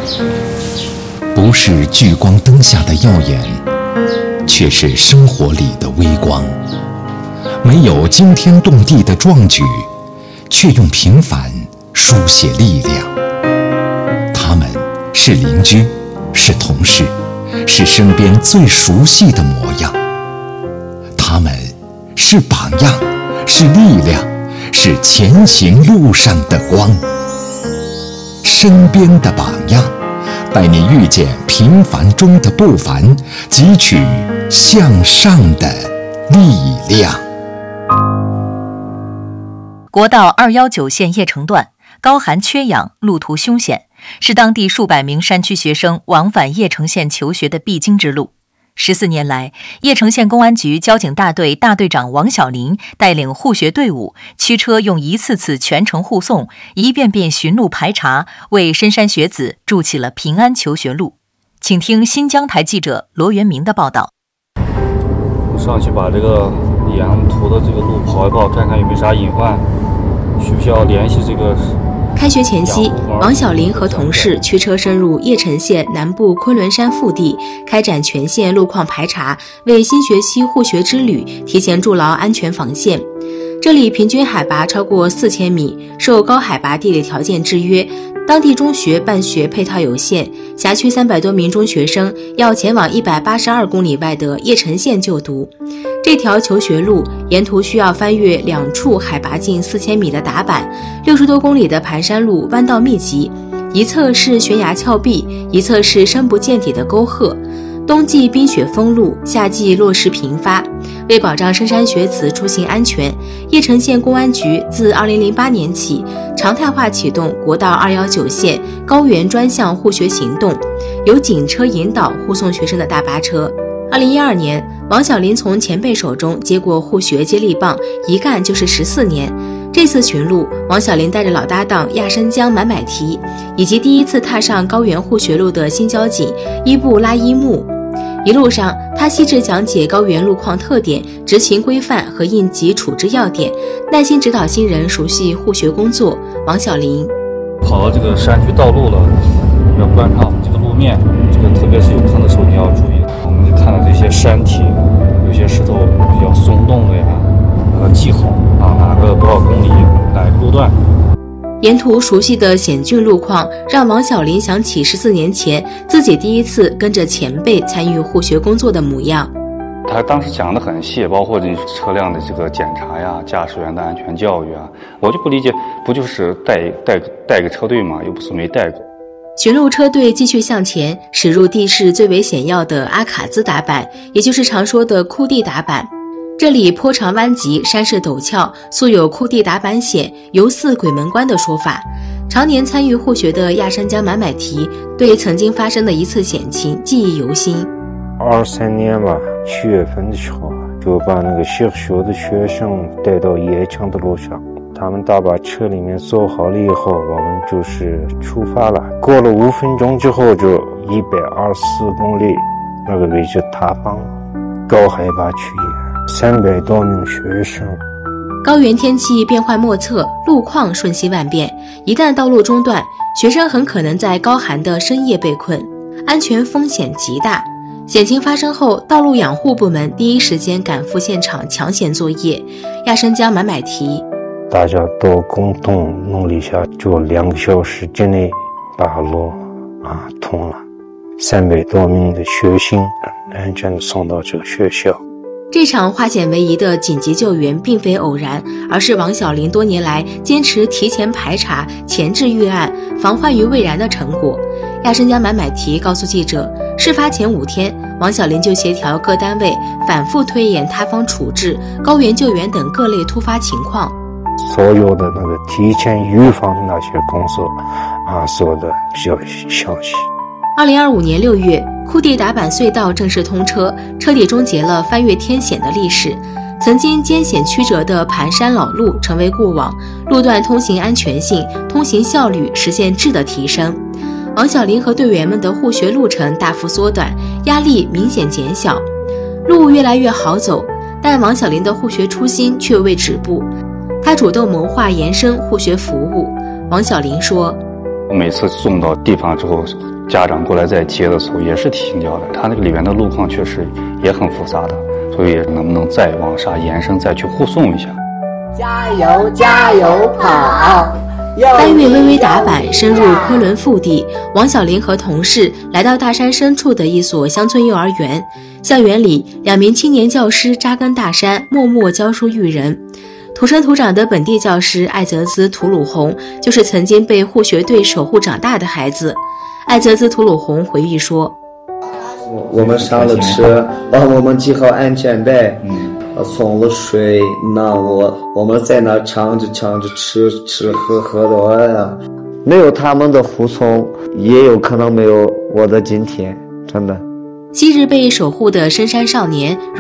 不是聚光灯下的耀眼，却是生活里的微光。没有惊天动地的壮举，却用平凡书写力量。他们是邻居，是同事，是身边最熟悉的模样。他们是榜样，是力量，是前行路上的光。身边的榜样，带你遇见平凡中的不凡，汲取向上的力量。 国道219线邺城段高寒缺氧，路途凶险，是当地数百名山区学生往返邺城县求学的必经之路。14年来，邺城县公安局交警大队大队长王小林带领护学队伍，驱车用一次次全程护送，一遍遍巡路排查，为深山学子筑起了平安求学路。请听新疆台记者罗元明的报道。 上去把这个沿途的这个路跑一跑，看看有没有啥隐患，需不需要联系这个。 开学前夕，王小林和同事驱车深入邺城县南部昆仑山腹地，开展全县路况排查，为新学期护学之旅提前筑牢安全防线。这里平均海拔超过4000米，受高海拔地理条件制约，当地中学办学配套有限，辖区300多名中学生要前往182公里外的邺城县就读。这条求学路沿途需要翻越2处海拔近4000米的打板，60多公里的盘山路弯道密集，一侧是悬崖峭壁，一侧是深不见底的沟壑。冬季冰雪封路，夏季落石频发。为保障深山学子出行安全，邺城县公安局自2008年起常态化启动国道219线高原专项护学行动，由警车引导护送学生的大巴车。2012年，王小林从前辈手中接过护学接力棒，一干就是14年。这次巡路，王小林带着老搭档亚申江买买提，以及第一次踏上高原护学路的新交警伊布拉伊木。一路上，他细致讲解高原路况特点、执勤规范和应急处置要点，耐心指导新人熟悉护学工作。王小林跑到这个山区道路了，要观察我们这个路面，这个特别是有坑的时候你要注意。我们就看到这些山体，有些石头比较松动的呀，记好啊，哪个多少公里，哪个路段。 沿途熟悉的险峻路况，让王小林想起14年前自己第一次跟着前辈参与护学工作的模样。 他当时讲得很细，包括这车辆的这个检查呀、驾驶员的安全教育啊，我就不理解，不就是带个车队吗？又不是没带过。 巡路车队继续向前，驶入地势最为险要的阿卡兹打板，也就是常说的枯地打板。这里坡长弯急，山势陡峭，素有枯地打板险，犹似鬼门关的说法。常年参与护学的亚申江买买提对曾经发生的一次险情记忆犹新。 23年吧，7月份的时候，就把那个小学的学生带到邺城的路上，他们大把车里面坐好了以后，我们就是出发了。过了5分钟之后，就124公里那个位置塌方了，高海拔区域，300多名学生。 高原天气变幻莫测，路况瞬息万变，一旦道路中断，学生很可能在高寒的深夜被困，安全风险极大。险情发生后，道路养护部门第一时间赶赴现场抢险作业。亚申江买买提， 大家都共同努力下，就2个小时之内把路通了，300多名的学生安全地送到这个学校。 这场化险为夷的紧急救援并非偶然，而是王小林多年来坚持提前排查、前置预案、防患于未然的成果。亚申江买买提告诉记者，事发前5天，王小林就协调各单位反复推演塌方处置、高原救援等各类突发情况。 所有的那个提前预防的那些工作做的比较详细。 2025年6月，枯地打板隧道正式通车，彻底终结了翻越天险的历史。曾经艰险曲折的盘山老路成为过往，路段通行安全性、通行效率实现质的提升。王小林和队员们的护学路程大幅缩短，压力明显减小，路越来越好走。但王小林的护学初心却未止步，他主动谋划延伸护学服务。王小林说， 每次送到地方之后， 家长过来再接的时候也是提心吊胆，它那个里面的路况确实也很复杂的，所以能不能再往上延伸，再去护送一下？ 加油加油跑！ 搬运微微打板深入昆仑腹地，王小林和同事来到大山深处的一所乡村幼儿园。校园里，2名青年教师扎根大山，默默教书育人。土生土长的本地教师艾泽兹·图鲁洪就是曾经被护学队守护长大的孩子。艾泽兹·图鲁洪回忆说：“ 我们上了车，帮我们系好安全带，送了水，那我们在那唱着吃喝的玩呀。没有他们的护送，也有可能没有我的今天，真的。” 昔日被守护的深山少年